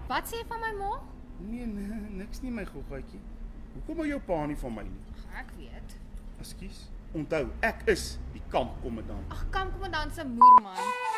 Wat sê jy van my ma? Nee, niks nie my goggatjie. Hoekom hou jou pa nie van my nie? Ek weet. Ekskuus. Onthou, ek is die kampkommandant. Ag, kampkommandant se moer man.